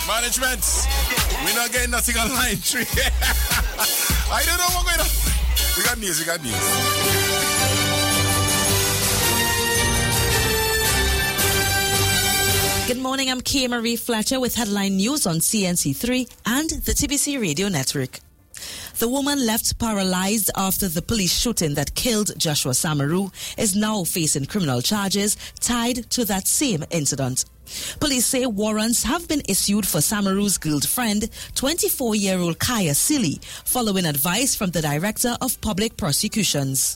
Management, we're not getting nothing on line 3. I don't know what's going on. We got news. Good morning, I'm Kay Marie Fletcher with headline news on CNC3 and the TBC Radio Network. The woman left paralyzed after the police shooting that killed Joshua Samaru is now facing criminal charges tied to that same incident. Police say warrants have been issued for Samaru's girlfriend, 24-year-old Kaya Silly, following advice from the Director of Public Prosecutions.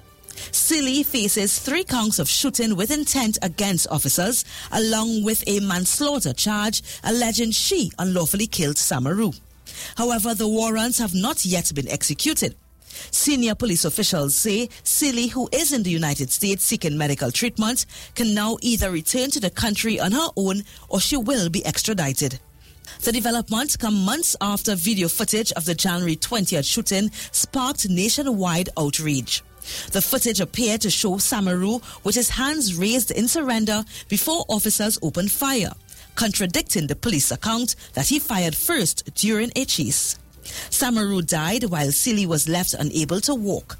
Silly faces 3 counts of shooting with intent against officers, along with a manslaughter charge alleging she unlawfully killed Samaru. However, the warrants have not yet been executed. Senior police officials say Silly, who is in the United States seeking medical treatment, can now either return to the country on her own or she will be extradited. The development comes months after video footage of the January 20th shooting sparked nationwide outrage. The footage appeared to show Samaru with his hands raised in surrender before officers opened fire, contradicting the police account that he fired first during a chase. Samaru died while Silly was left unable to walk.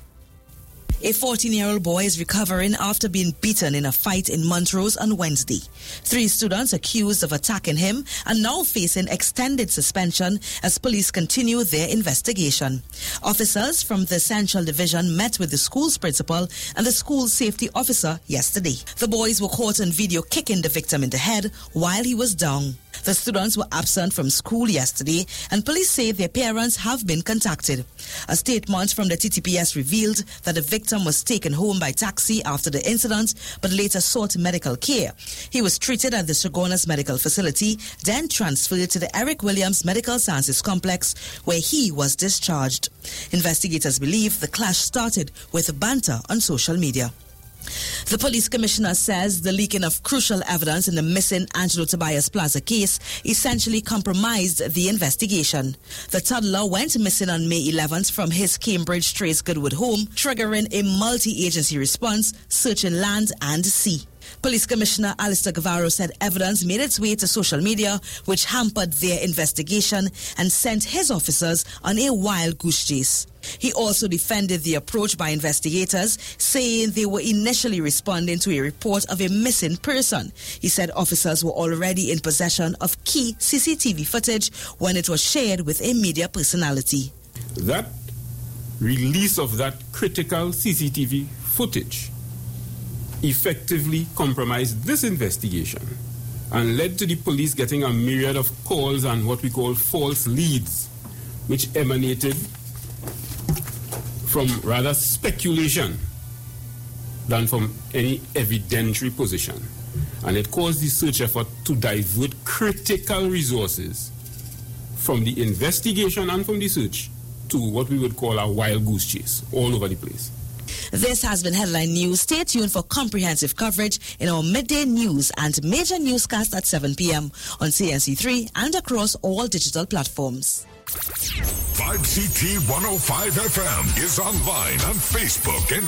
A 14-year-old boy is recovering after being beaten in a fight in Montrose on Wednesday. 3 students accused of attacking him are now facing extended suspension as police continue their investigation. Officers from the Central Division met with the school's principal and the school's safety officer yesterday. The boys were caught on video kicking the victim in the head while he was down. The students were absent from school yesterday, and police say their parents have been contacted. A statement from the TTPS revealed that the victim was taken home by taxi after the incident, but later sought medical care. He was treated at the Chaguanas Medical Facility, then transferred to the Eric Williams Medical Sciences Complex, where he was discharged. Investigators believe the clash started with banter on social media. The police commissioner says the leaking of crucial evidence in the missing Angelo Tobias Plaza case essentially compromised the investigation. The toddler went missing on May 11th from his Cambridge Trace Goodwood home, triggering a multi-agency response searching land and sea. Police Commissioner Alistair Guevara said evidence made its way to social media, which hampered their investigation and sent his officers on a wild goose chase. He also defended the approach by investigators, saying they were initially responding to a report of a missing person. He said officers were already in possession of key CCTV footage when it was shared with a media personality. That release of that critical CCTV footage effectively compromised this investigation and led to the police getting a myriad of calls and what we call false leads, which emanated from rather speculation than from any evidentiary position. And it caused the search effort to divert critical resources from the investigation and from the search to what we would call a wild goose chase all over the place. This has been Headline News. Stay tuned for comprehensive coverage in our midday news and major newscast at 7 p.m. on CNC3 and across all digital platforms. 5CT 105 FM is online on Facebook and